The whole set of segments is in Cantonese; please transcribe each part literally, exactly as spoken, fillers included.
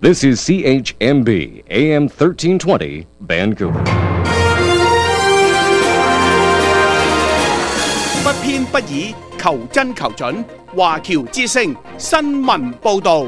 This is C H M B A M thirteen twenty Vancouver。 不偏不倚，求真求準。華僑之聲新聞報導。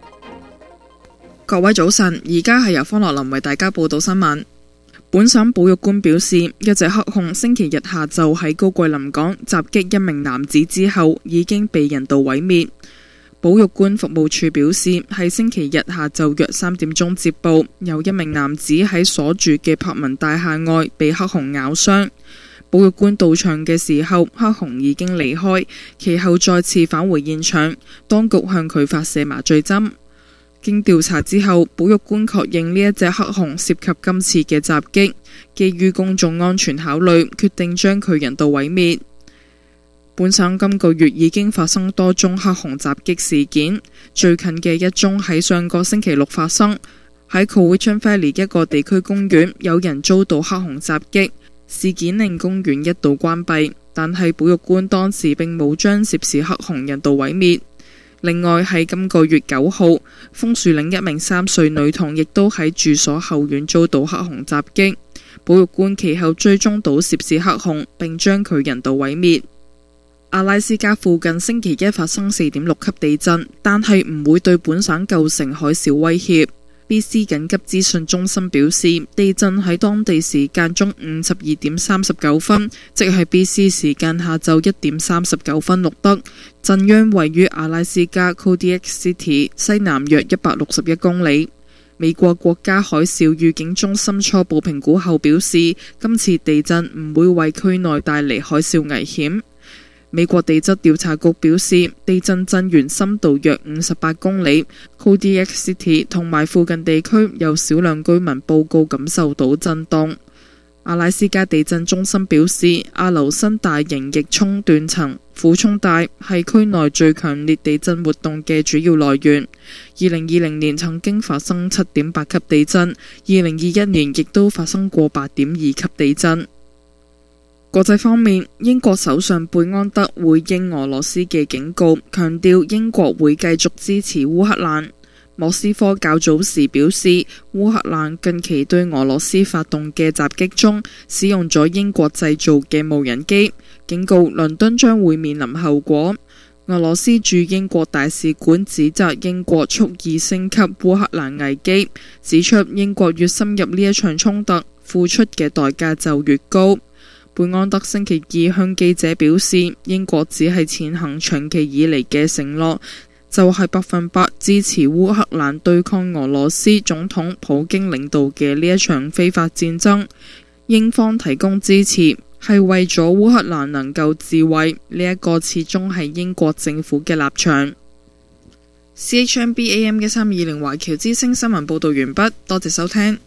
各位早晨，而家係由方樂林為大家報道新聞。本省保育官表示，一隻黑熊星期日下晝喺高桂林港襲擊一名男子之後，已經被人道毀滅。保育官服務處表示，喺星期日下晝約三點鐘接報，有一名男子喺所住嘅柏文大廈外被黑熊咬傷。保育官到場嘅時候，黑熊已經離開，其後再次返回現場，當局向佢發射麻醉針。經調查之後，保育官確認呢一隻黑熊涉及今次嘅襲擊，基於公眾安全考慮，決定將佢人道毀滅。本省今個月已經發生多宗黑熊襲擊事件，最近嘅一宗喺上個星期六發生，喺 Cowichan Valley 一個地區公園，有人遭到黑熊襲擊，事件令公園一度關閉，但係保育官當時並冇將涉事黑熊人道毀滅。另外喺今個月九號，楓樹嶺一名三歲女童亦都喺住所後院遭到黑熊襲擊，保育官其後追蹤到涉事黑熊，並將佢人道毀滅。阿拉斯加附近星期一發生四點六級地震，但係唔會對本省構成海嘯威脅。B C 緊急資訊中心表示，地震喺當地時間中午十二點三十九分，即係 B C 時間下晝一點三十九分錄得。震央位於阿拉斯加 Kodiak City 西南約一百六十一公里。美國國家海嘯預警中心初步評估後表示，今次地震唔會為區內帶嚟海嘯危險。美國地質調查局表示，地震震源深度約五十八公里 ，Kodiak City 同埋附近地區有少量居民報告感受到震動。阿拉斯加地震中心表示，阿留申大型逆衝斷層俯衝帶係區內最強烈地震活動嘅主要來源。二零二零年曾經發生七點八級地震，二零二一年亦都發生過八點二級地震。國際方面，英國首相貝安德回應俄羅斯嘅警告，強調英國會繼續支持烏克蘭。莫斯科較早時表示，烏克蘭近期對俄羅斯發動嘅襲擊中，使用咗英國製造嘅無人機，警告倫敦將會面臨後果。俄羅斯駐英國大使館指責英國蓄意升級烏克蘭危機，指出英國越深入呢一場衝突，付出嘅代價就越高。貝安德星期二向記者表示，英國只係踐行長期以嚟嘅承諾，就係百分百支持烏克蘭對抗俄羅斯總統普京領導嘅呢一場非法戰爭。英方提供支持係為咗烏克蘭能夠自衛，呢一個始終係英國政府嘅立場。C H M B A M 嘅三二零華僑之聲新聞報道完畢，多謝收聽。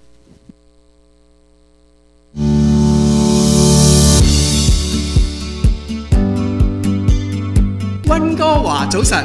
溫哥華早晨，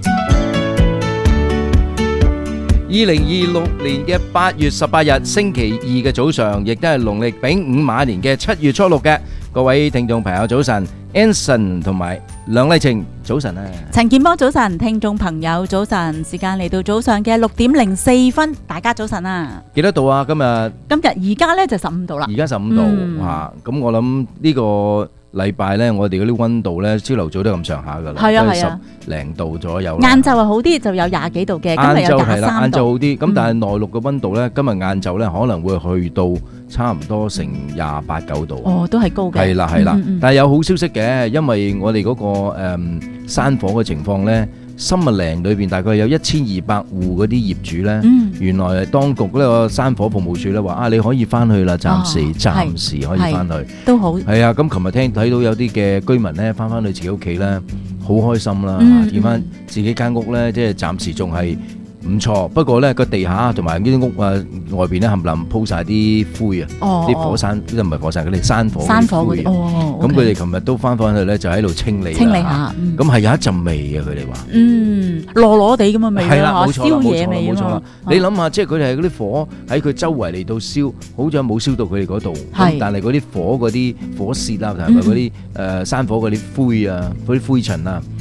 二零二六年嘅八月十八日星期二嘅早上，亦都係農曆丙午馬年嘅七月初六嘅。各位聽眾朋友早晨 ，Anson 同埋梁麗晴早晨啊， 陳健波早晨，聽眾朋友早晨，時間嚟到早上嘅六點零四分，大家早晨啊！ 幾多度啊？今日今日而家呢就十五度啦， 而家十五度吓，咁我諗呢個禮拜咧，我哋嗰啲溫度咧，朝頭早都咁上下噶啦， 係啊係啊， 十零度左右。 晏晝係好啲，就有廿幾度嘅，今日有廿三度。 晏晝好啲，咁但係內陸嘅溫度咧，今日晏晝咧可能會去到差唔多成廿八九度。 哦，都係高嘅。 係啦係啦，但係有好消息嘅，因為我哋嗰個誒山火嘅情況咧。森密嶺裏邊大概有一千二百戶嗰啲業主咧，嗯、原來當局呢個山火服務處咧話啊，你可以翻去啦，暫時、哦、暫時可以翻去， 都好。係啊，咁琴日聽睇到有啲嘅居民咧翻翻去自己屋企咧，好開心啦，見翻、嗯、自己間屋咧，即係暫時仲係唔錯，不過咧個地下同埋呢啲屋啊外邊咧冚唪唥鋪晒啲灰啊，啲、哦、火山即係唔係火山，佢哋山火山火灰。咁佢哋琴日都翻返去咧，就喺度清理清理下。咁係、嗯、有一陣味嘅，佢哋話。嗯， 攞攞地咁嘅味係啦，冇錯啦， 燒嘢味冇錯啦。你諗下，即係佢哋係嗰啲火喺佢周圍嚟到燒，好似冇燒到佢哋嗰度。係。但係嗰啲火嗰啲火舌啊，同埋嗰啲誒山火嗰啲灰啊，嗰啲灰塵啊。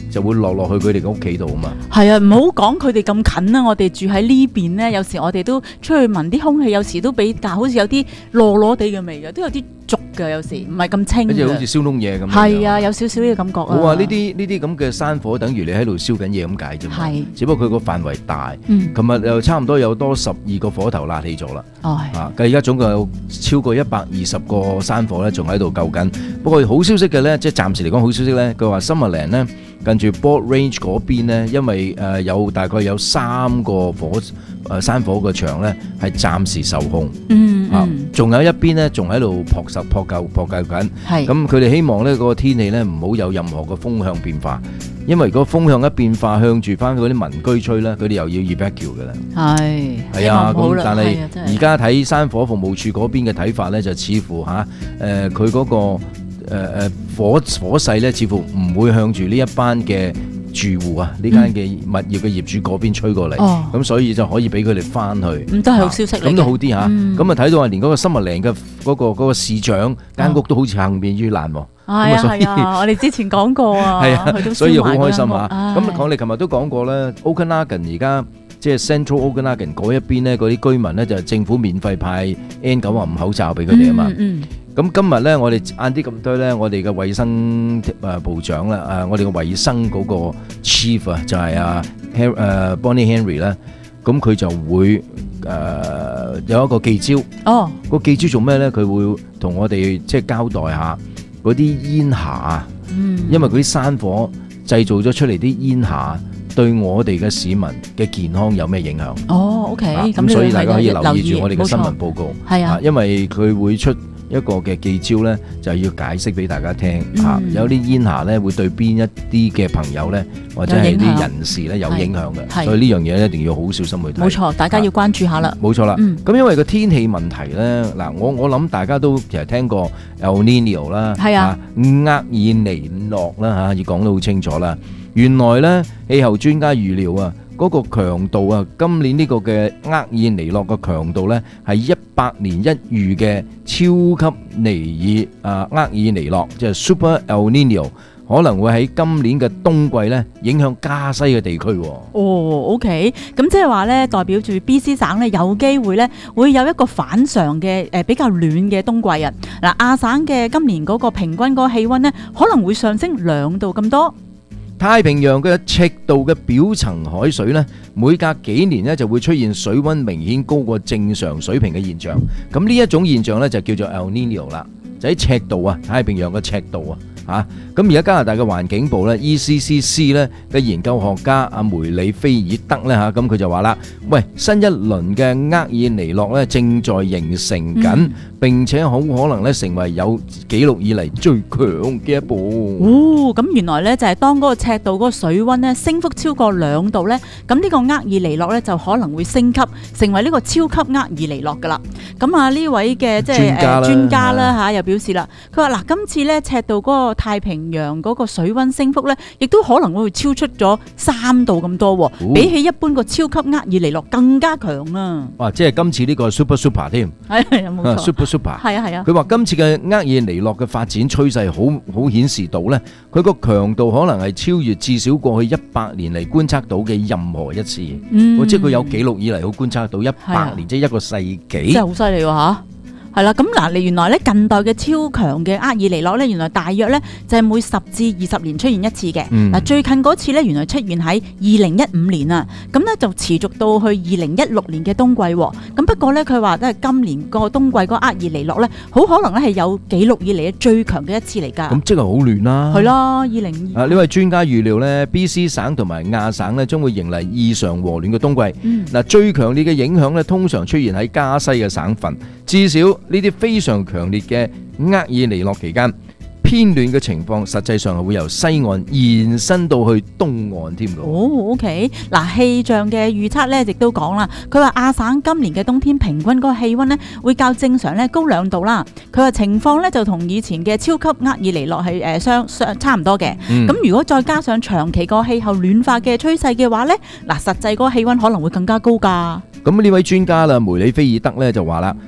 就會落落去佢哋嘅屋企度啊嘛。 係啊，唔好講佢哋咁近啊！我哋住喺呢邊咧，有時我哋都出去聞啲空氣，有時都比較好似有啲攞攞地嘅味嘅，都有啲濁嘅，有時唔係咁清嘅。 好似好似燒燶嘢咁。 係啊，有少少嘅感覺啊。 我話呢啲呢啲咁嘅山火，等於你喺度燒緊嘢咁解啫嘛。 係， 只不過佢個範圍大。 嗯。 琴日又差唔多有多十二個火頭焫起咗啦。 哦。 啊，而家總共有超過一百二十個山火咧，仲喺度救緊。不過好消息嘅咧，即係暫時嚟講好消息咧，佢話 Summerland 咧。近住 Broad Range 嗰邊咧，因為誒有大概有三個火誒山火嘅場咧，係暫時受控。 嗯啊，仲有一邊咧，仲喺度撲實撲救撲救緊。 係。咁佢哋希望咧，嗰個天氣咧唔好有任何嘅風向變化，因為如果風向一變化，向住翻嗰啲民居吹咧，佢哋又要 evacuate 嘅啦。係。係啊，咁但係而家睇山火服務處嗰邊嘅睇法咧，就似乎嚇誒佢嗰個。誒誒、呃、火火勢咧，似乎唔會向住呢一班嘅住戶啊，呢間嘅物業嘅業主嗰邊吹過嚟，咁、哦、所以就可以俾佢哋翻去。咁都係好消息嚟嘅，咁、 啊、都好啲嚇。咁、嗯、啊睇到啊，連嗰個Summerland嘅嗰個嗰、嗰個市長間屋都好似幸免於難喎。係啊係啊，我哋之前講過啊， 係啊，所以好開心啊。咁我哋琴日都講過咧 Okanagan 而家即係 Central Okanagan 嗰一邊咧，嗰啲居民咧就政府免費派 N 九十五口罩俾佢哋啊嘛。嗯嗯咁今日咧，我哋晏啲咁多咧，我哋嘅衛生誒部長啦，誒我哋嘅衛生嗰個 chief 啊，就係啊 Henry 誒 Bonnie Henry 咧，咁佢就會誒有一個記招。哦，個記招做咩咧？佢會同我哋即係交代下嗰啲煙霞啊，嗯，因為嗰啲山火製造咗出嚟啲煙霞，對我哋嘅市民嘅健康有咩影響？哦 ，OK，咁所以大家可以留意住我哋嘅新聞報告，係啊，因為佢會出一個嘅記招咧，就係要解釋俾大家聽嚇，有啲煙霞咧會對邊一啲嘅朋友咧，或者係啲人士咧有影響嘅，所以呢樣嘢一定要好小心去睇。冇錯，大家要關注下啦。冇錯啦，咁因為個天氣問題咧，嗱我我諗大家都其實聽過 El Nino 啦，係啊，厄爾尼諾啦嚇，要講得好清楚啦。原來咧氣候專家預料啊，嗰個強度啊，今年呢個嘅厄爾尼諾嘅強度咧係一百年一遇嘅超級尼爾啊厄爾尼諾，即係 Super El Nino， 可能會喺今年嘅冬季咧影響加西嘅地區。哦 ，OK， 咁即係話咧，代表住 B C 省咧有機會咧會有一個反常嘅誒比較暖嘅冬季啊。嗱，亞省嘅今年嗰個平均嗰個氣溫咧可能會上升兩度咁多。太平洋嘅赤道嘅表層海水呢，每隔幾年呢就會出現水溫明顯高過正常水平嘅現象。咁呢一種現象呢，就叫做 El Nino 啦，就喺赤道啊，太平洋嘅赤道啊。嚇！咁而家加拿大嘅環境部咧 E C C C 咧嘅研究學家阿梅里菲爾德咧嚇，咁佢就話啦：喂，新一輪嘅厄爾尼諾咧正在形成緊，嗯、並且好可能咧成為有紀錄以嚟最強嘅一步。哦，咁原來咧就係當嗰個赤道嗰個水溫咧升幅超過兩度咧，咁呢個厄爾尼諾咧就可能會升級成為呢個超級厄爾尼諾噶啦。咁啊呢位嘅即係誒專家啦嚇，又表示啦，佢話嗱，今次咧赤道嗰個太平洋嗰個水溫升幅咧，亦都可能會超出咗三度咁多，哦、比起一般個超級厄爾尼諾更加強啊！哇，即係今次呢個 super super 添，係係有冇錯 super super 係啊係啊！佢話今次嘅厄爾尼諾嘅發展趨勢好好顯示到咧，佢個強度可能係超越至少過去一百年嚟觀測到嘅任何一次，嗯、即係佢有記錄以嚟好觀測到一百年，啊、即係一個世紀，真係好犀利喎嚇！係啦，咁嗱，你原來咧近代嘅超強嘅厄爾尼諾咧，原來大約咧就係每十至二十年出現一次嘅。嗱、嗯，最近嗰次咧，原來出現喺二零一五年啊，咁咧就持續到去二零一六年嘅冬季。咁不過咧，佢話都係今年個冬季嗰厄爾尼諾咧，好可能咧係有紀錄以嚟最強嘅一次嚟㗎。咁即係好亂啦。係啦，二零啊呢位專家預料咧 ，B C 省同埋亞省咧將會迎嚟異常和暖嘅冬季。嗱、嗯，最強烈嘅影響咧，通常出現喺加西嘅省份，至少。呢啲非常強烈嘅厄爾尼諾期間，偏暖嘅情況實際上係會由西岸延伸到去東岸添㗎。哦 ，OK， 嗱，氣象嘅預測咧，亦都講啦，佢話亞省今年嘅冬天平均嗰個氣溫咧會較正常咧高兩度啦。佢話情況咧就同以前嘅超級厄爾尼諾係誒相相差唔多嘅。咁、嗯、如果再加上長期個氣候暖化嘅趨勢嘅話咧，嗱，實際嗰個氣溫可能會更加高㗎。咁呢位專家啦，梅里菲爾德咧就話啦，喂，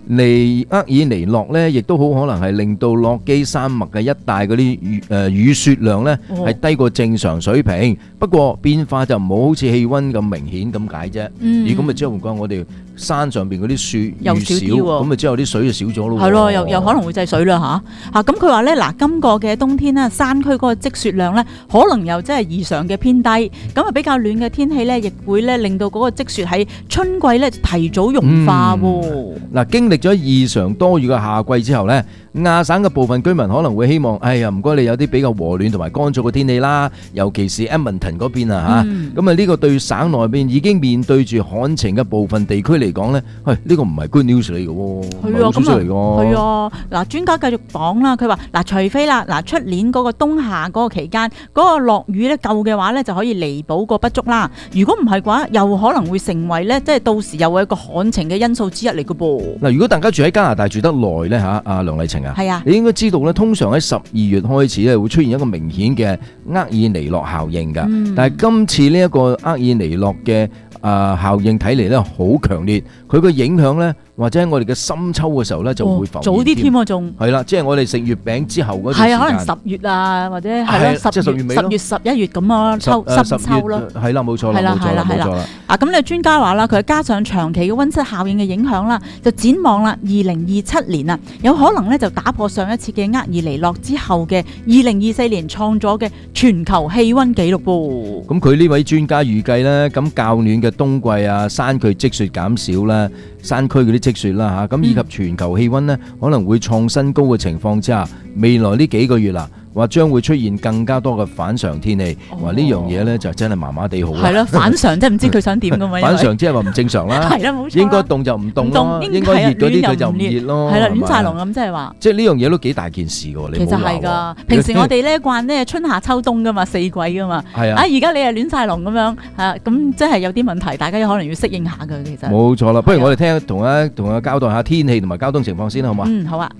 尼厄爾尼諾咧，亦都好可能係令到洛基山脈嘅一帶嗰啲雨誒雨雪量咧係低過正常水平。不過變化就唔好好似氣温咁明顯咁解啫。咦，咁咪之後講我哋山上邊嗰啲雪雨少，咁咪之後啲水就少咗咯。 係咯，又又可能會制水啦嚇嚇。咁佢話咧嗱，今個嘅冬天咧，山區嗰個積雪量咧，可能又真係異常嘅偏低。咁啊比較暖嘅天氣咧，亦會咧令到嗰個積雪喺春季咧提早融化喎。嗱， 經歷咗異常多雨嘅夏季之後咧，亞省嘅部分居民可能會希望，哎呀唔該你有啲比較和暖同埋乾燥嘅天氣啦，尤其是 Edmonton 嗰邊啊嚇。咁啊呢個對省內邊已經面對住旱情嘅部分地區嚟講咧，喂呢個唔係 good news 嚟嘅喎，唔係好消息嚟㗎。 係啊，嗱專家繼續講啦，佢話嗱除非啦，嗱出年嗰個冬夏嗰個期間嗰個落雨咧夠嘅話咧，就可以彌補個不足啦。如果唔係嘅話，又可能會成為咧，即係到時又會一個旱情嘅因素之一嚟嘅噃。 嗱，如果大家住喺加拿大住得耐咧嚇，阿梁麗晴啊， 係啊， 你應該知道咧，通常喺十二月開始咧會出現一個明顯嘅厄爾尼諾效應㗎。嗯、但係今次呢一個厄爾尼諾嘅啊效應睇嚟咧好強烈，佢個影響咧。或者喺我哋嘅深秋嘅時候咧，就會浮現。早啲添喎，仲係啦，即係我哋食月餅之後嗰段時間。係啊，可能十月啊，或者係咯，十月、十月、十一月咁啊，秋深秋咯。係啦，冇錯啦，冇錯啦，冇錯啦。啊，咁你專家話啦，佢加上長期嘅溫室效應嘅影響啦，就展望啦，二零二七年啊，有可能咧就打破上一次嘅厄爾尼諾之後嘅二零二四年創咗嘅全球氣溫紀錄噃。咁佢呢位專家預計咧，咁較暖嘅冬季啊，山區積雪減少啦。山區嗰啲積雪啦嚇，咁以及全球氣温呢可能會創新高嘅情況之下，未來呢幾個月啦，話將會出現更加多嘅反常天氣。話呢樣嘢咧就真係麻麻地好啦。係咯，反常即係唔知佢想點㗎嘛？反常即係話唔正常啦。係啦，冇錯。應該凍就唔凍咯，應該熱嗰啲佢就唔熱咯。係啦，亂晒龍咁即係話。即係呢樣嘢都幾大件事㗎，你冇話喎。其實係㗎，平時我哋咧慣咧春夏秋冬㗎嘛，四季㗎嘛。係啊。啊而家你係亂晒龍咁樣，啊咁即係有啲問題，大家可能要適應下㗎。其實。冇錯啦，不如我哋聽同一同佢交代下天氣同埋交通情況先好嘛？嗯，好啊。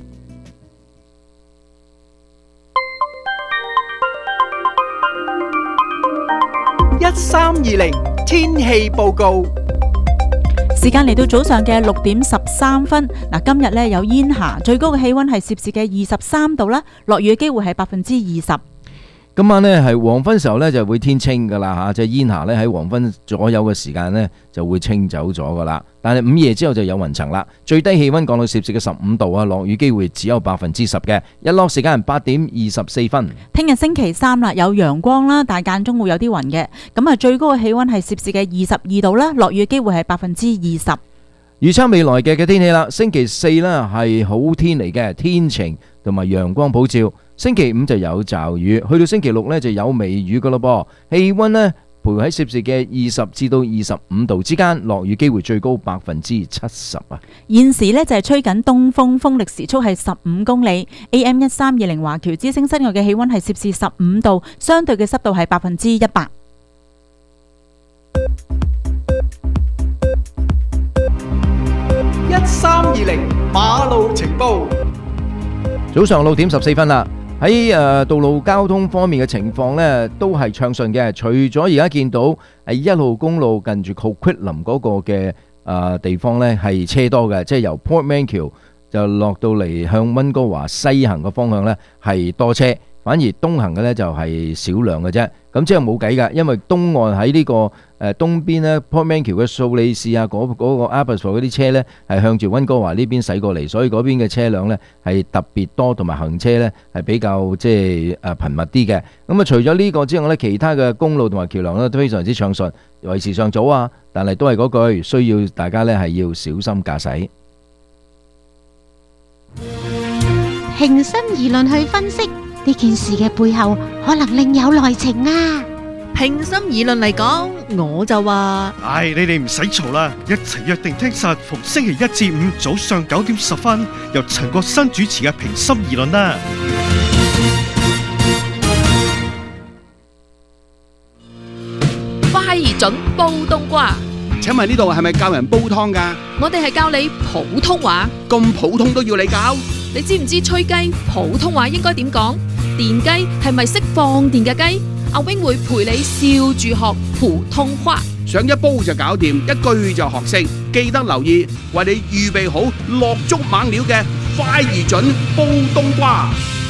一三二零天氣報告， 時間嚟到早上嘅六點十三分。嗱，今日咧有煙霞，最高嘅氣溫係攝氏嘅二十三度啦，落雨嘅機會係百分之二十。 今晚呢係黃昏時候呢就會天清噶啦吓，即係煙霞呢喺黃昏左右嘅時間呢就會清走咗噶啦。但係午夜之後就有雲層啦，最低氣溫降到攝氏嘅十五度啊，落雨機會只有百分之十嘅。日落時間八點二十四分。 聽日星期三啦，有陽光啦，但間中會有啲雲嘅。咁啊，最高嘅氣溫係攝氏嘅二十二度啦，落雨機會係百分之二十。 預測未來嘅嘅天氣啦，星期四呢係好天嚟嘅，天晴同埋陽光普照。星期五就有驟雨，去到星期六呢就有微雨噶咯噃。氣溫呢徘徊喺攝氏嘅二十至到二十五度之間，落雨機會最高百分之七十啊。 現時呢就係吹緊東風，風力時速係十五公里。A M 一三二零華僑之聲室外嘅氣溫係攝氏十五度，相對嘅濕度係百分之一百。 一三二零馬路情報， 早上六點十四分啦。喺誒道路交通方面嘅情況呢，都係暢順嘅。除咗而家見到係一號公路近住 Coquitlam 嗰個嘅誒地方呢係車多嘅，即係由 Port Manquille就落到嚟向溫哥華西行嘅方向呢係多車，反而東行嘅呢就係少量嘅啫。咁即係冇計㗎，因為東岸喺呢個誒東邊呢 Port Manquille 嘅素利士啊，嗰嗰個 Abbotsford 嗰啲車呢係向住溫哥華呢邊駛過嚟，所以嗰邊嘅車輛呢係特別多，同埋行車呢係比較即係誒頻密啲嘅。咁啊，除咗呢個之外呢，其他嘅公路同埋橋梁呢都非常之暢順，為時尚早啊，但係都係嗰句，需要大家呢係要小心駕駛。 平心而論去分析呢件事嘅背後，可能另有內情啊！ 平心而論嚟講，我就話： 唉，你哋唔使嘈啦，一齊約定聽實逢星期一至五早上九點十分，由陳國新主持嘅平心而論啦。 快而準煲冬瓜。 請問呢度係咪教人煲湯㗎？ 我哋係教你普通話。 咁普通都要你教？ 你知唔知吹雞普通話應該點講？電雞係咪識放電嘅雞？阿 wing 會陪你笑住學普通話。 上一煲就搞掂，一句就學識。記得留意，為你預備好落足猛料嘅快而準煲冬瓜。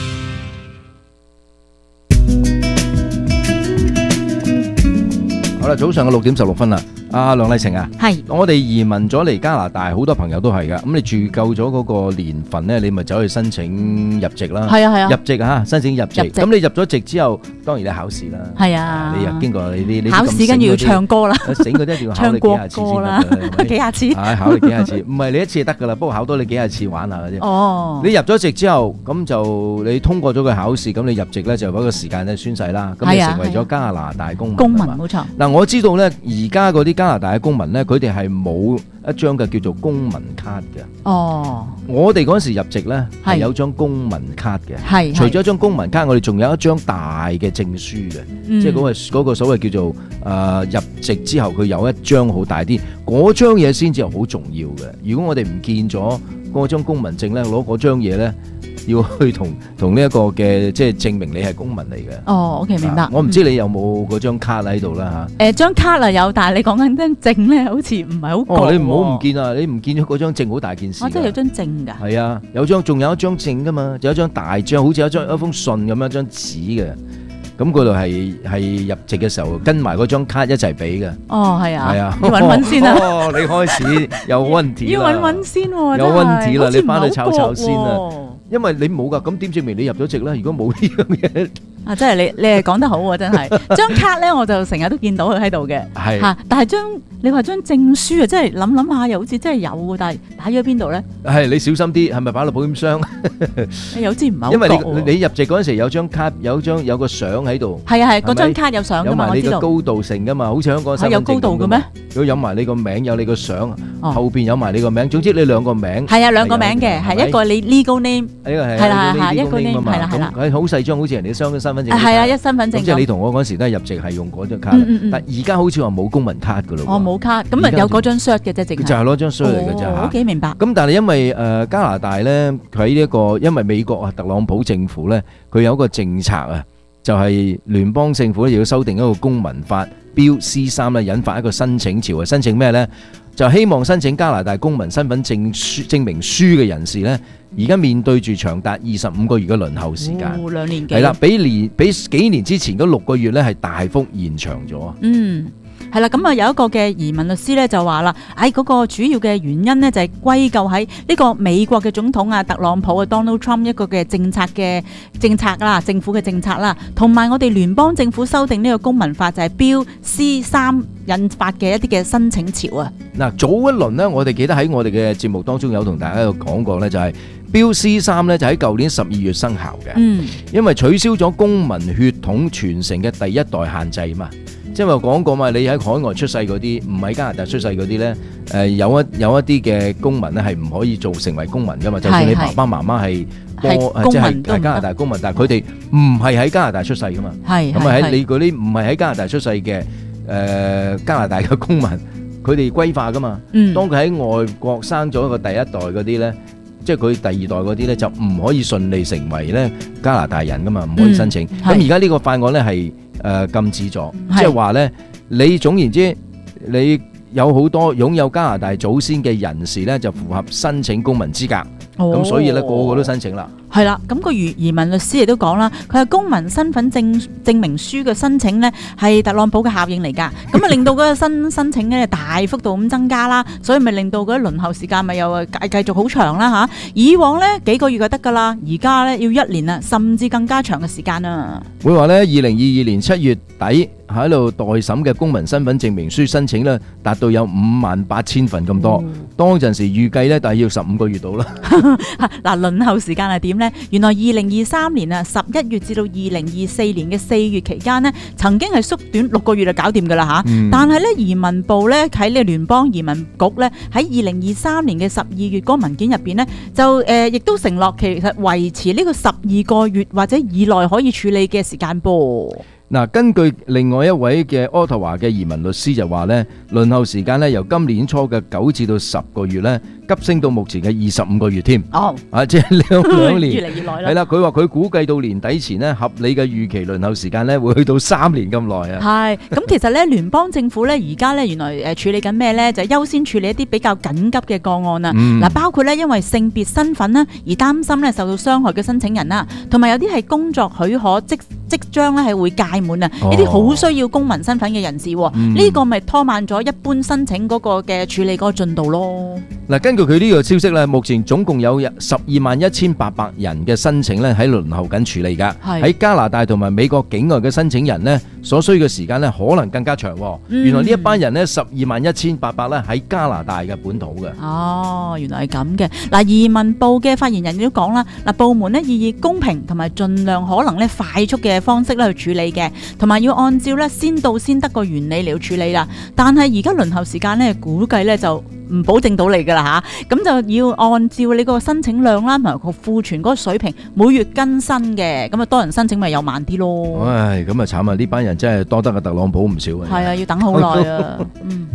好啦，早上嘅六點十六分啦。阿梁麗晴啊， 係我哋移民咗嚟加拿大，好多朋友都係噶。咁你住夠咗嗰個年份咧，你咪走去申請入籍啦。 係啊係啊， 入籍嚇，申請入籍。咁你入咗籍之後，當然你考試啦。 係啊， 你又經過你啲考試，跟住要唱歌啦。 醒嗰啲一定要考你幾廿次先得。 幾廿次？ 係考你幾廿次，唔係你一次就得噶啦。不過考多你幾廿次玩下嘅啫。 哦。你入咗籍之後，咁就你通過咗個考試，咁你入籍咧就嗰個時間咧宣誓啦。咁你成為咗加拿大公民。 公民冇錯。 嗱，我知道咧，而家嗰啲加拿大嘅公民咧，佢哋係冇一張嘅叫做公民卡嘅。 哦， 我哋嗰時入籍咧係有張公民卡嘅。 係， 除咗一張公民卡，我哋仲有一張大嘅證書嘅， 嗯、 即係嗰個嗰個所謂叫做誒、呃、入籍之後，佢有一張好大啲，嗰張嘢先至係好重要嘅。如果我哋唔見咗嗰張公民證咧，攞嗰張嘢咧，要去同同呢一個嘅即係證明你係公民嚟嘅。 哦 ，OK 明白。 啊、我唔知你有冇嗰張卡喺度啦嚇。 誒、嗯，張卡啊有，但係你講緊張證咧，好似唔係好講。 哦，你唔好唔見啊！你唔見咗嗰張證好大件事。 我真係有張證㗎。係啊，有張，仲有一張證㗎嘛，有一張大張，好似有一張一封信咁樣一張紙嘅。咁嗰度係係入籍嘅時候跟埋嗰張卡一齊俾嘅。 哦，係啊， 係啊， 要揾揾先啊。 哦，你開始有問題啦。 要揾揾先喎， 有問題啦，你翻去抄抄先啊。因為你冇㗎，咁點證明你入咗籍咧？如果冇呢樣嘢。啊！ 真係你你係講得好喎，真係張卡咧，我就成日都見到佢喺度嘅。係嚇，但係張你話張證書啊，真係諗諗下又好似真係有喎，但係擺咗喺邊度咧？係你小心啲，係咪擺落保險箱？ 有支唔係好覺喎。 因為你你入籍嗰陣時有張卡，有張有個相喺度。 係啊係，嗰張卡有相㗎嘛，我知道。 有埋你個高度成㗎嘛，好似香港身份證咁。 有高度嘅咩？ 如果有埋你個名，有你個相，後邊有埋你個名，總之你兩個名。 係啊，兩個名嘅，係一個你 legal name。 係啊係。 係啦係啦，一個 name 係啦係啦。 係好細張，好似人哋雙身份證。 係啊，一身。 即係你同我嗰時都係入籍係用嗰張卡，嗯嗯嗯，但而家好似話冇公民卡噶咯。 哦，冇卡，咁啊有嗰張 cert 嘅啫，淨係就係攞張 cert 嚟嘅啫嚇。 O K，明白。 咁但係因為誒、呃、加拿大咧，佢喺呢一個因為美國啊特朗普政府咧，佢有一個政策啊，就係、是、聯邦政府咧要修訂一個公民法 Bill C 三咧，引發一個申請潮啊！申請咩咧？就希望申請加拿大公民身份證書證明書嘅人士咧，而家面對住長達二十五個月嘅輪候時間， 哦、兩年幾係啦，比年比幾年之前嗰六個月咧係大幅延長咗。 嗯。係啦，咁啊有一個嘅移民律師咧就話啦，喺嗰個主要嘅原因呢，就係歸咎喺呢個美國嘅總統啊特朗普啊 Donald Trump 一個嘅政策嘅政策啦，政府嘅政策啦，同埋我哋聯邦政府修訂呢個公民法就係 Bill C 三引發嘅一啲嘅申請潮啊。嗱， 早一輪呢，我哋記得喺我哋嘅節目當中有同大家有講過呢，就係 Bill C 三呢，就喺舊年十二月生效嘅，嗯，因為取消咗公民血統傳承嘅第一代限制嘛。即係話講過嘛，你喺海外出世嗰啲，唔喺加拿大出世嗰啲咧，誒有一有一啲嘅公民咧係唔可以做成為公民噶嘛。就算你爸爸媽媽係多即係係加拿大公民，但係佢哋唔係喺加拿大出世噶嘛。係咁啊喺你嗰啲唔係喺加拿大出世嘅誒加拿大嘅公民，佢哋歸化噶嘛。嗯，當佢喺外國生咗一個第一代嗰啲咧，即係佢第二代嗰啲咧就唔可以順利成為咧加拿大人噶嘛，唔可以申請。咁而家呢個法案咧係。誒、呃、禁止咗，即係話咧，你總言之，你有好多擁有加拿大祖先嘅人士咧，就符合申請公民資格，咁、哦、所以咧個個都申請啦。 係啦，咁、那個移移民律師亦都講啦，佢係公民身份證證明書嘅申請呢係特朗普嘅效應嚟㗎，咁啊令到嗰個新申請咧大幅度咁增加啦，所以咪令到嗰啲輪候時間咪又繼繼續好長啦嚇。以往呢幾個月就得㗎啦，而家呢要一年啊，甚至更加長嘅時間啊。 會話呢，二零二二年七月底喺度待審嘅公民身份證明書申請呢，達到有五萬八千份咁多，嗯、當陣時預計呢，但係要十五個月到啦。 嗱，輪候時間係點呢？原來二零二三年啊十一月至到二零二四年嘅四月期間呢，曾經係縮短六個月就搞掂㗎啦嚇。嗯、但係呢，移民部呢，喺呢個聯邦移民局呢，喺二零二三年嘅十二月嗰個文件入邊呢，就誒亦、呃、都承諾其實維持呢個十二個月或者以內可以處理嘅時間噃。 嗱，根據另外一位嘅渥太華嘅移民律師就話咧，輪候時間咧由今年初嘅九至到十個月咧，急升到目前嘅二十五個月添。 哦， 啊，即係兩兩年， 越嚟越耐啦。 係啦，佢話佢估計到年底前咧，合理嘅預期輪候時間咧會去到三年咁耐啊。 係，咁其實咧聯邦政府咧而家咧原來誒處理緊咩咧？就係優先處理一啲比較緊急嘅個案啊。嗱、嗯，包括咧因為性別身份啦而擔心咧受到傷害嘅申請人啦，同埋有啲係工作許可即即將咧係會屆滿啊，呢啲好需要公民身份嘅人士，呢、嗯呢個咪拖慢咗一般申請嗰個嘅處理嗰個進度咯。 嗱，根據佢呢個消息咧，目前總共有十二萬一千八百人嘅申請咧喺輪候緊處理㗎。喺加拿大同埋美國境外嘅申請人呢，所需嘅時間咧可能更加長。嗯、原來呢一班人呢，十二萬一千八百咧喺加拿大嘅本土嘅。 哦，原來係咁嘅。嗱，移民部嘅發言人亦都講啦，嗱，部門呢以公平同埋盡量可能咧快速嘅方式咧去處理嘅，同埋要按照咧先到先得個原理嚟去處理啦。但係而家輪候時間咧估計咧就唔保證到你噶啦吓，咁就要按照你個申請量啦同埋個庫存嗰個水平每月更新嘅，咁啊多人申請咪又慢啲咯。 唉，咁啊慘啊！呢班人真係多得個特朗普唔少啊。 係啊，要等好耐啊。嗯。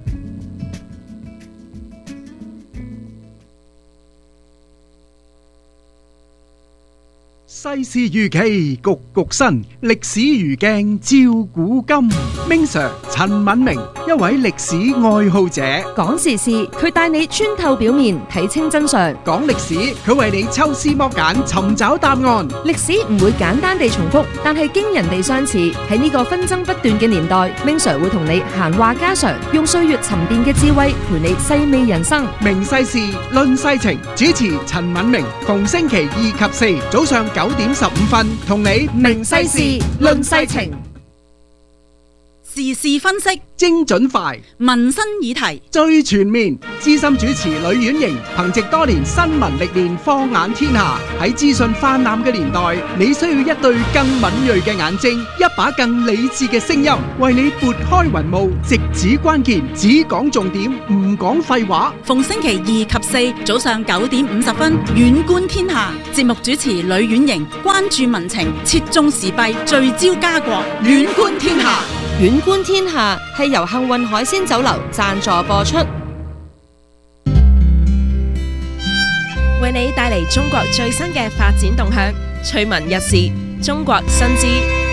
世事如棋，局局新，歷史如鏡照古今。Ming Sir 陳敏明，一位歷史愛好者， 講時事佢帶你穿透表面，睇清真相； 講歷史佢為你抽絲剝繭，尋找答案。 歷史唔會簡單地重複，但係驚人地相似。喺呢個紛爭不斷嘅年代，Ming Sir會同你閒話家常，用歲月沉澱嘅智慧陪你細味人生。 明世事，論世情，主持陳敏明，逢星期二及四早上九點十五分，同你明世事，論世情。 時事分析精準快， 民生議題最全面。資深主持呂婉瑩憑藉多年新聞歷練，放眼天下。喺資訊泛濫嘅年代，你需要一對更敏銳嘅眼睛，一把更理智嘅聲音，為你撥開雲霧，直指關鍵，只講重點，唔講廢話。 逢星期二及四早上九點五十分，遠觀天下。節目主持呂婉瑩關注民情，切中時弊，聚焦家國，遠觀天下。 遠觀天下係由幸運海鮮酒樓贊助播出，為你帶嚟中國最新嘅發展動向，趣聞軼事，中國新知。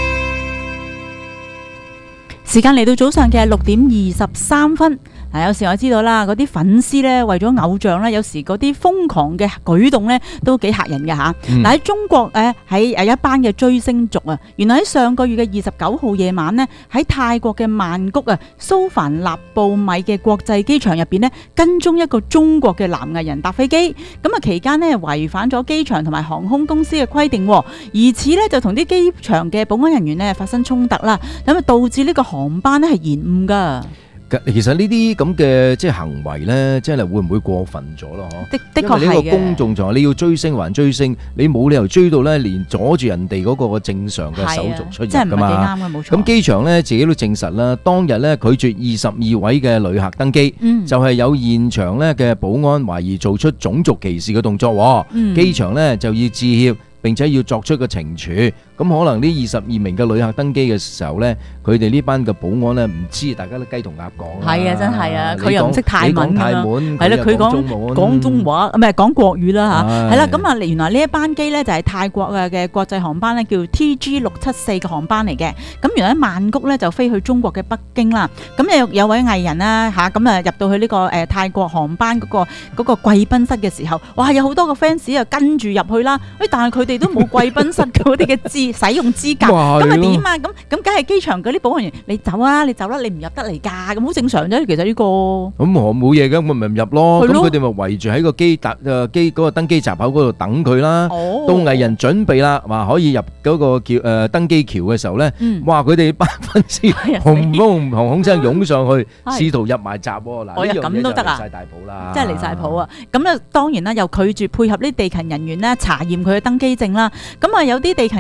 時間嚟到早上嘅六點二十三分。嗱，有時我知道啦，嗰啲粉絲咧為咗偶像咧，有時嗰啲瘋狂嘅舉動咧都幾嚇人嘅嚇。嗱，喺中國誒喺誒一班嘅追星族啊，原來喺上個月嘅二十九號夜晚呢，喺泰國嘅曼谷啊蘇凡納布米嘅國際機場入邊呢，跟蹤一個中國嘅男藝人搭飛機，咁啊期間呢，違反咗機場同埋航空公司嘅規定，而此呢，就同啲機場嘅保安人員呢發生衝突啦，咁啊導致呢個航班呢係延誤㗎。 其實呢啲咁嘅即係行為咧，即係會唔會過分咗咯？ 的的確係嘅。因為呢個公眾場合，你要追星還追星，你冇理由追到咧，連阻住人哋嗰個正常嘅手續出入㗎嘛。真係唔係幾啱嘅，冇錯。咁機場咧自己都證實啦，當日咧拒絕二十二位嘅旅客登機，嗯、就係有現場咧嘅保安懷疑做出種族歧視嘅動作，嗯、機場咧就要致歉。並且要作出個懲處，咁可能呢二十二名嘅旅客登機嘅時候咧，佢哋呢班嘅保安咧唔知，大家都雞同鴨講啦。 係啊，真係啊，佢又唔識泰文㗎啦。 係啦，佢講廣東話，唔係講國語啦嚇。係啦，咁啊，原來呢一班機咧就係泰國嘅嘅國際航班咧，叫 T G 六七四嘅航班嚟嘅。咁原來喺曼谷咧就飛去中國嘅北京啦。咁有有位藝人啦嚇，咁啊入到去呢個誒泰國航班嗰個嗰個貴賓室嘅時候，哇有好多個 fans 啊跟住入去啦。誒，但係佢哋都冇貴賓室嗰啲嘅資使用資格，咁咪點啊？咁咁梗係機場嗰啲保安員，你走啊，你走啦，你唔入得嚟㗎，咁好正常啫。其實呢個咁我冇嘢嘅，我咪唔入咯。咁佢哋咪圍住喺個機搭誒機嗰個登機閘口嗰度等佢啦。到藝人準備啦，話可以入嗰個橋誒登機橋嘅時候咧，哇！佢哋班粉絲紅紅紅紅聲湧上去，試圖入埋閘喎。嗱，呢樣嘢就離曬大譜啦， 真係離曬譜啊！咁啊，當然啦，又拒絕配合呢地勤人員咧查驗佢嘅登機證啦。咁啊，有啲地勤人員呢，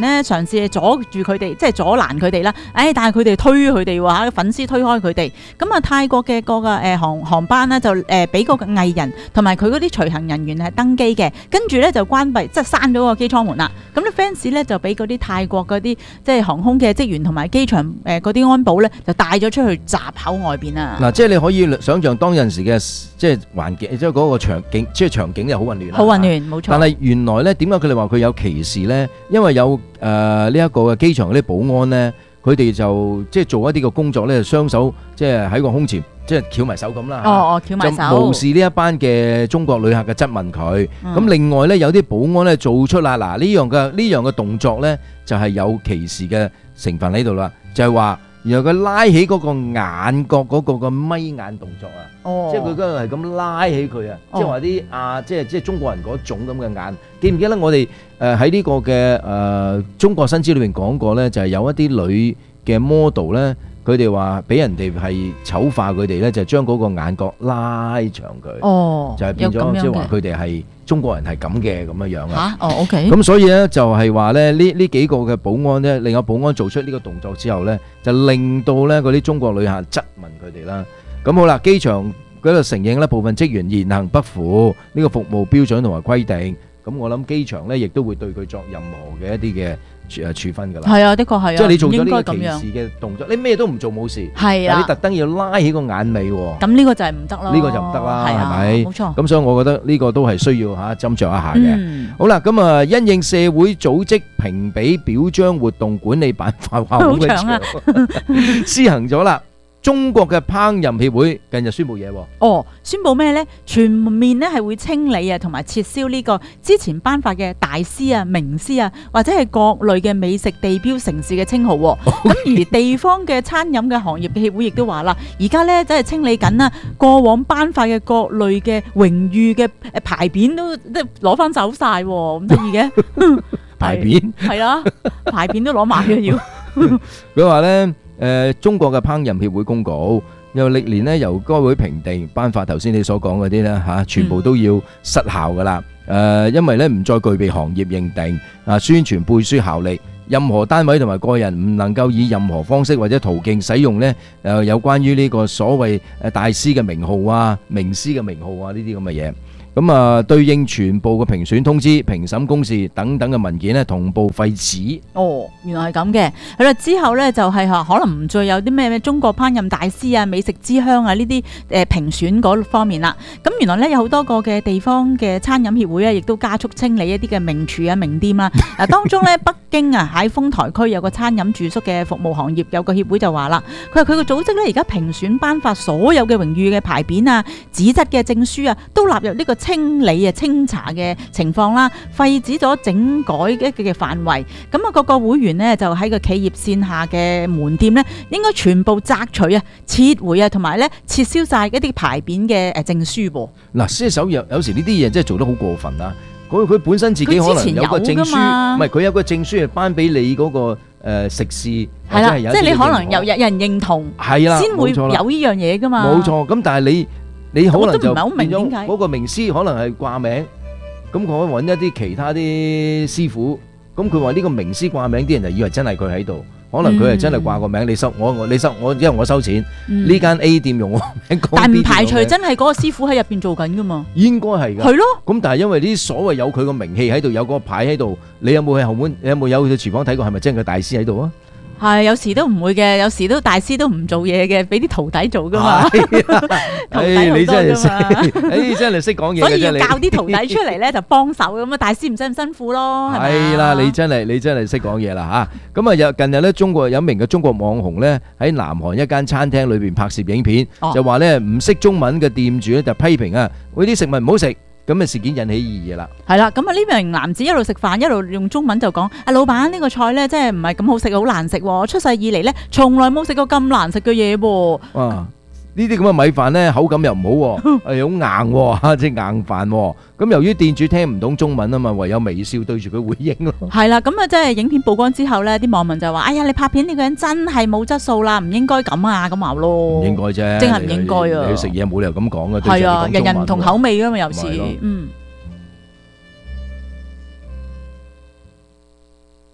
咧嘗試阻住佢哋，即係阻攔佢哋啦。誒，但係佢哋推佢哋喎嚇，粉絲推開佢哋。咁啊，泰國嘅個嘅誒航航班咧就誒俾嗰個藝人同埋佢嗰啲隨行人員係登機嘅，跟住咧就關閉，即係閂咗個機艙門啦。咁啲 fans 咧就俾嗰啲泰國嗰啲即係航空嘅職員同埋機場誒嗰啲安保咧就帶咗出去閘口外邊啊。 嗱，即係你可以想象當陣時嘅即係環境，即係嗰個場景，即係場景又好混亂啦。 好混亂，冇錯。 但係原來咧，點解佢哋話佢有歧視咧？因為有誒呢一個嘅機場嗰啲保安咧，佢哋就即係做一啲嘅工作咧，雙手即係喺個胸前，即係翹埋手咁啦。 哦哦，翹埋手。 就無視呢一班嘅中國旅客嘅質問佢。咁、嗯、另外咧，有啲保安咧做出啦，嗱呢樣嘅呢樣嘅動作咧，就係、是、有歧視嘅成分喺度啦，就係、是、話。然後佢拉起嗰個眼角嗰個個咪眼動作啊，哦、即係佢嗰個係咁拉起佢啊，哦、即係話啲啊，即係即係中國人嗰種咁嘅眼，記唔記得我哋誒喺呢個嘅誒、呃、中國新知裏邊講過咧，就係、是、有一啲女嘅 model 咧，佢哋話俾人哋係醜化佢哋咧，就將嗰個眼角拉長佢，哦、就係變咗即係話佢哋係中國人係咁嘅咁樣樣啊。嚇，哦 OK。咁所以咧就係話咧呢呢幾個嘅保安咧，另外保安做出呢個動作之後咧，就令到咧嗰啲中國旅客質問佢哋啦。咁好啦，機場嗰度承認咧部分職員言行不符呢個服務標準同埋規定。咁我諗機場咧亦都會對佢作任何嘅一啲嘅誒處分㗎啦。係啊，的確係啊。即係你做咗呢個歧視嘅動作，你咩都唔做冇事。係啊。但你特登要拉起個眼尾喎。咁呢個就係唔得咯。呢個就唔得啦，係咪？冇錯。咁所以我覺得呢個都係需要嚇斟酌一下嘅。嗯。好啦，咁啊，因應社會組織評比表彰活動管理辦法話好長啊，施行咗啦。中國嘅烹飪協會近日宣布嘢喎。哦，宣布咩呢？全面咧係會清理啊，同埋撤銷呢個之前頒發嘅大師啊、名師啊，或者係各類嘅美食地標城市嘅稱號。咁、okay. 而地方嘅餐飲嘅行業嘅協會亦都話啦，而家咧真係清理緊啦，過往頒發嘅各類嘅榮譽嘅誒牌匾都即係攞翻走晒，咁得意嘅牌匾係啦，牌匾都攞埋嘅要。佢話咧。誒、呃、中國嘅烹飪協會公告，又歷年咧由該會評定頒發頭先你所講嗰啲咧嚇，全部都要失效噶啦。誒、呃，因為咧唔再具備行業認定啊，宣傳背書效力，任何單位同埋個人唔能夠以任何方式或者途徑使用咧誒、呃、有關於呢個所謂誒大師嘅名號啊、名師嘅名號啊呢啲咁嘅嘢。咁啊，對應全部嘅評選通知、評審公示等等嘅文件咧，同步廢止。哦，原來係咁嘅。係啦，之後咧就係嚇，可能唔再有啲咩咩中國烹飪大師啊、美食之鄉啊呢啲誒評選嗰方面啦。咁原來咧有好多個嘅地方嘅餐飲協會啊，亦都加速清理一啲嘅名廚啊、名店啦。嗱，當中咧北京啊喺豐台區有個餐飲住宿嘅服務行業有個協會就話啦，佢話佢個組織咧而家評選頒發所有嘅榮譽嘅牌匾啊、紙質嘅證書啊，都納入呢個清理啊、清查嘅情況啦，廢止咗整改嘅嘅範圍。咁啊，各個會員呢，就喺個企業線下嘅門店呢，應該全部摘除啊、撤回啊，同埋咧撤銷晒一啲牌匾嘅誒證書噃。嗱，即係手有有時呢啲嘢真係做得好過分啦。佢佢本身自己可能有個證書，唔係佢有個證書係頒俾你嗰個誒食肆，係啦，即係你可能有有人認同，係啦，先會有呢樣嘢噶嘛。冇錯，咁但係你。你可能就變咗嗰個名師可能係掛名，咁佢可以揾一啲其他啲師傅，咁佢話呢個名師掛名，啲人就以為真係佢喺度，可能佢係真係掛個名，你收我我你收我，因為我收錢，呢間 A 店用我名，但唔排除真係嗰個師傅喺入邊做緊噶嘛，應該係噶，係咯，咁但係因為啲所謂有佢個名氣喺度，有個牌喺度，你有冇去後門？你有冇有去廚房睇過係咪真係佢大師喺度啊？係，有時都唔會嘅，有時都大師都唔做嘢嘅，俾啲徒弟做噶嘛。徒弟好多噶嘛。你真係識，誒真係識講嘢。所以要教啲徒弟出嚟咧，就幫手咁啊！大師唔使咁辛苦咯。係啦，你真係你真係識講嘢啦嚇。咁啊，有近日咧，中國有名嘅中國網紅咧，喺南韓一間餐廳裏邊拍攝影片，就話咧唔識中文嘅店主咧就批評啊，嗰啲食物唔好食。咁嘅事件引起異議啦，係啦，咁啊呢名男子一路食飯一路用中文就講：啊老闆呢個菜咧真係唔係咁好食，好難食，出世以嚟咧從來冇食過咁難食嘅嘢噃。哇！呢啲咁嘅米飯咧口感又唔好，係好硬，即係硬飯。咁由於店主聽唔懂中文啊嘛，唯有微笑對住佢回應咯。係啦，咁啊即係影片曝光之後咧，啲網民就話：哎呀，你拍片呢個人真係冇質素啦，唔應該咁啊，咁話咯。唔應該啫，真係唔應該啊！你去食嘢冇理由咁講嘅。係啊，人人唔同口味噶嘛，有時嗯。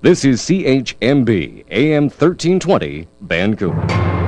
This is C H M B A M thirteen twenty Vancouver.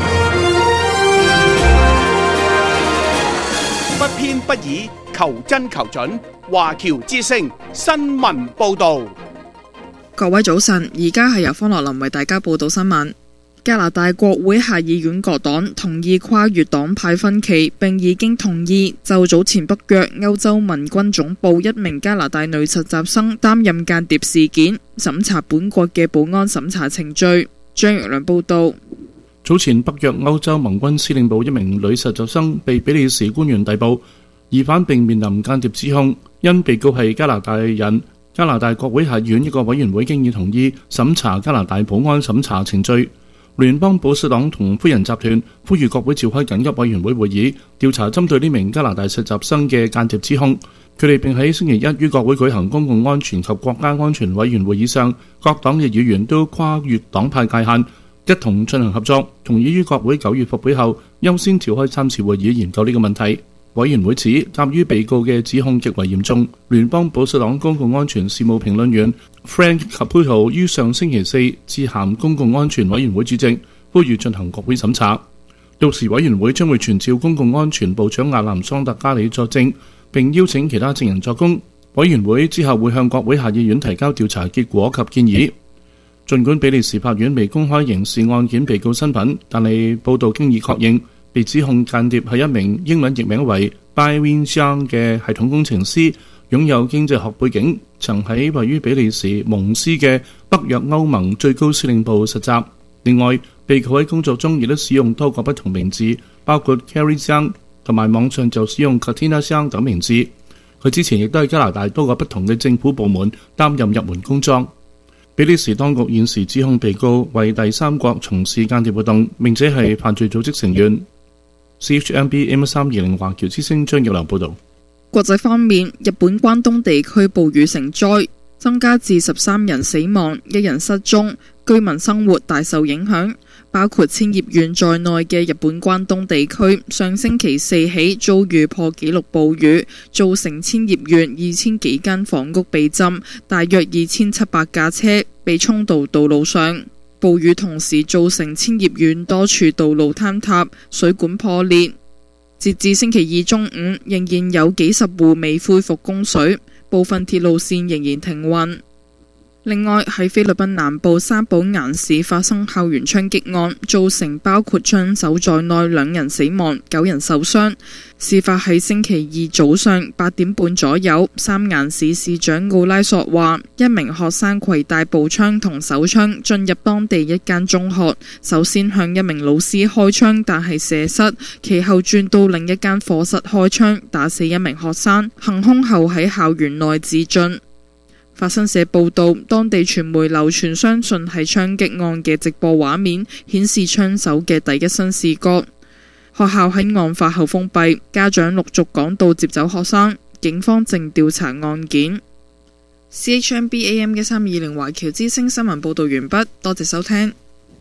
不偏不倚，求真求準。華僑之聲新聞報導。 各位早晨，而家係由方樂林為大家報道新聞。加拿大國會下議院各黨同意跨越黨派分歧，並已經同意就早前北約歐洲盟軍總部一名加拿大女實習生擔任間諜事件審查本國嘅保安審查程序。張玉良報道。 早前北約歐洲盟軍司令部一名女實習生被比利時官員逮捕，疑犯並面臨間諜指控，因被告係加拿大人。加拿大國會下院一個委員會經已同意審查加拿大保安審查程序。聯邦保守黨同夫人集團呼籲國會召開緊急委員會會議，調查針對呢名加拿大實習生嘅間諜指控。佢哋並喺星期一於國會舉行公共安全及國家安全委員會議上，各黨嘅議員都跨越黨派界限，一同進行合作，同意於國會九月復會後優先召開三次會議研究呢個問題。委員會指，鑑於被告嘅指控極為嚴重，聯邦保守黨公共安全事務評論員 Frank Caputo 於上星期四致函公共安全委員會主席，呼籲進行國會審查。到時委員會將會傳召公共安全部長亞南桑特加里作證，並邀請其他證人作供。委員會之後會向國會下議院提交調查結果及建議。儘管比利時法院未公開刑事案件被告身份，但係報道經已確認，被指控間諜係一名英文譯名為 Bywin Xiang 嘅系統工程師，擁有經濟學背景，曾喺位於比利時蒙斯嘅北約歐盟最高司令部實習。另外，被告喺工作中亦都使用多個不同名字，包括 Carrie Xiang 同埋網上就使用 Katina Xiang 等名字。佢之前亦都喺加拿大多個不同嘅政府部門擔任入門工作。比利時當局現時指控被告為第三國從事間諜活動，並且係犯罪組織成員。C H M B M 三二零華僑之聲張耀良報導。 國際方面，日本關東地區暴雨成災，增加至十三人死亡，一人失蹤，居民生活大受影響。包括千葉縣在內嘅日本關東地區，上星期四起遭遇破紀錄暴雨，造成千葉縣二千幾間房屋被浸，大約二千七百架車被衝到道路上。暴雨同時造成千葉縣多處道路坍塌、水管破裂。截至星期二中午，仍然有幾十戶未恢復供水，部分鐵路線仍然停運。另外，喺菲律賓南部三寶岩市發生校園槍擊案，造成包括槍手在內兩人死亡、九人受傷。事發喺星期二早上八點半左右。三岩市市長奧拉索話，一名學生攜帶步槍同手槍進入當地一間中學，首先向一名老師開槍，但係射失，其後轉到另一間課室開槍，打死一名學生，行兇後喺校園內自盡。法新社報道，當地傳媒流傳相信係槍擊案嘅直播畫面，顯示槍手嘅第一身視覺。學校喺案發後封閉，家長陸續趕到接走學生，警方正調查案件。C H M B A M 一三二零華僑之聲新聞報道完畢，多謝收聽。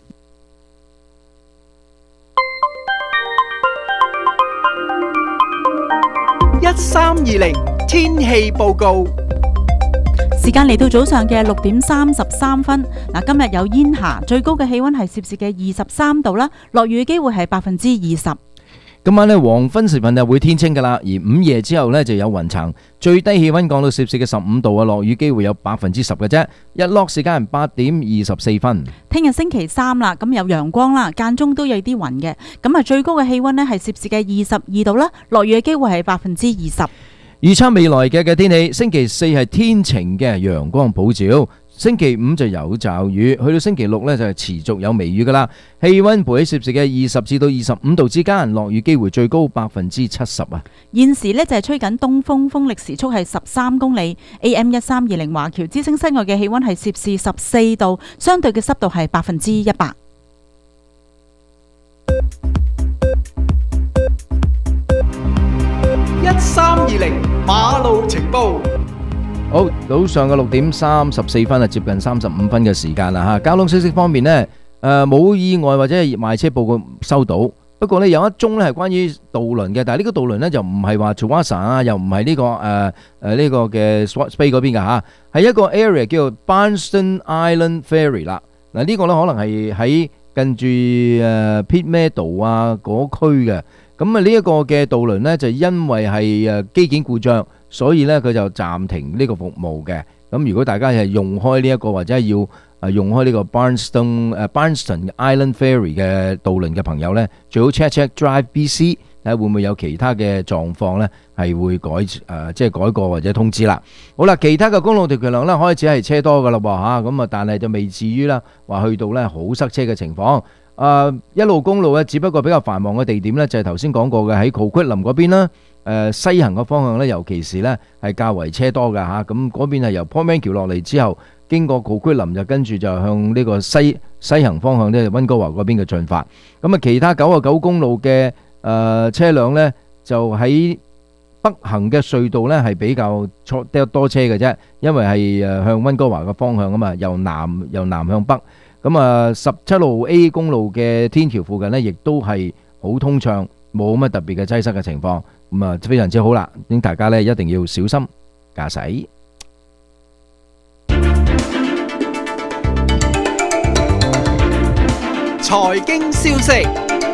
一三二零天氣報告。 時間嚟到早上嘅六點三十三分，嗱，今日有煙霞，最高嘅氣溫係攝氏嘅二十三度啦，落雨機會係百分之二十。 今晚呢，黃昏時分就會天清噶啦，而午夜之後呢，就有雲層，最低氣溫降到攝氏嘅十五度啊，落雨機會有百分之十嘅啫。日落時間係八點二十四分。 聽日星期三啦，咁有陽光啦，間中都有啲雲嘅，咁啊最高嘅氣溫呢係攝氏嘅二十二度啦，落雨嘅機會係百分之二十。 預測未來嘅嘅天氣，星期四係天晴嘅，陽光普照。星期五就有驟雨，去到星期六呢就係持續有微雨噶啦。氣溫徘喺攝氏嘅二十至到二十五度之間，落雨機會最高百分之七十啊。 現時呢就係吹緊東風，風力時速係十三公里。A M 一三二零華僑之聲室外嘅氣溫係攝氏十四度，相對嘅濕度係百分之一百。 一三二零馬路情報。 好，早上嘅六點三十四分啊，接近三十五分嘅時間啦吓。交通消息方面呢，誒、呃、冇意外或者係賣車報告收到。 不過咧有一宗咧係關於渡輪嘅，但係呢個渡輪咧就唔係話 Tsawwassen 啊，又唔係呢個誒誒呢個嘅 Swartz Bay 嗰邊㗎嚇，係一個 area 叫做 Barnston Island Ferry 啦。嗱呢個咧可能係喺近住誒 Pitt Meadow 啊嗰區嘅。咁啊呢一個嘅渡輪咧就因為係誒機件故障，所以咧佢就暫停呢個服務嘅。咁如果大家係用開呢一個或者係要誒用開呢個 Barnston 誒 Barnston Island Ferry 嘅渡輪嘅朋友咧，最好 check check Drive B C 睇下會唔會有其他嘅狀況咧，係會改誒、呃、即係改過或者通知啦。好啦，其他嘅公路條橋梁咧開始係車多噶啦喎嚇，咁啊但係就未至於啦話去到咧好塞車嘅情況。誒、呃、一路公路咧，只不過比較繁忙嘅地點咧就係頭先講過嘅喺 Coquitlam 嗰邊啦。誒西行嘅方向咧，尤其是咧係較為車多㗎嚇，咁嗰邊係由 Port Manquil 落嚟之後，經過 Coquitlam就跟住就向呢個西西行方向咧，溫哥華嗰邊嘅進發。咁啊，其他九啊九公路嘅誒車輛咧，就喺北行嘅隧道咧係比較錯多多車嘅啫，因為係誒向溫哥華嘅方向啊嘛，由南由南向北。咁啊，十七路 A 公路嘅天橋附近咧，亦都係好通暢，冇乜特別嘅擠塞嘅情況。咁啊，非常之好啦！咁大家咧一定要小心駕駛。 財經消息，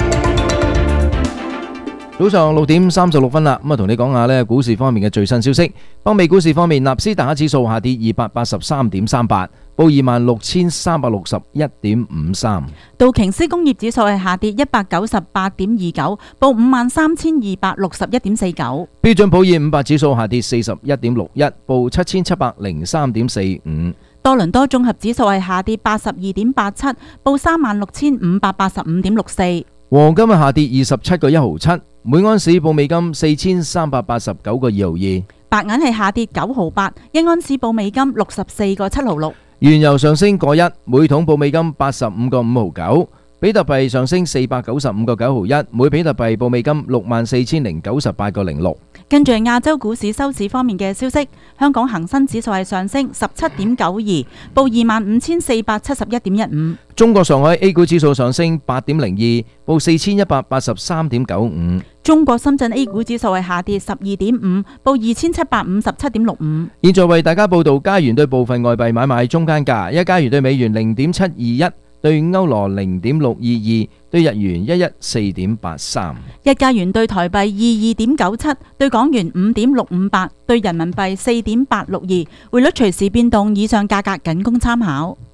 早上六點三十六分啦，咁啊同你講下咧股市方面嘅最新消息。北美股市方面，納斯達克指數下跌二百八十三點三八，報二萬六千三百六十一點五三。 道瓊斯工業指數係下跌一百九十八點二九，報五萬三千二百六十一點四九。 標準普爾五百指數下跌四十一點六一，報七千七百零三點四五。 多倫多綜合指數係下跌八十二點八七，報三萬六千五百八十五點六四。 黃金係下跌二十七個一毫七，每盎司報美金四千三百八十九個二毫二。 白銀係下跌九毫八，一盎司報美金六十四個七毫六。 原油上升個一，每桶報美金八十五個五毫九。比特幣上升四百九十五個九毫一，每比特幣報美金六萬四千零九十八個零六。 跟住亞洲股市收市方面嘅消息，香港恒生指數係上升十七點九二，報二萬五千四百七十一點一五。 中國上海 A 股指數上升八點零二，報四千一百八十三點九五。 中國深圳 A 股指數係下跌十二點五，報二千七百五十七點六五。 現在為大家報道加元對部分外幣買賣中間價：一加元對美元零點七二一，對歐羅零點六二二，對日元一一四點八三。 一加元對台幣二二點九七，對港元五點六五八，對人民幣四點八六二。匯率隨時變動，以上價格僅供參考。